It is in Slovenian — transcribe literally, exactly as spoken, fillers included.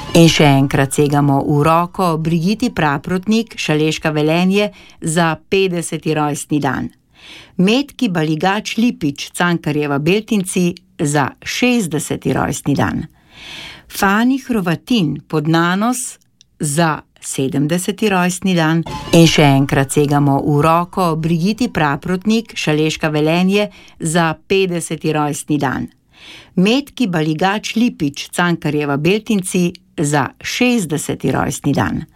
In še enkrat segamo v roko Brigiti Praprotnik, Šaleška Velenje, za petdeseti rojstni dan. Metki Baligač Lipič, Cankarjeva Beltinci, za šestdeseti rojstni dan. Fani Hrovatin, Podnanos, za sedemdeseti rojstni dan. In še enkrat segamo v roko Brigiti Praprotnik, Šaleška Velenje, za petdeseti rojstni dan. Metki Baligač Lipič, Cankarjeva Beltinci, za šestdeseti rojstni dan.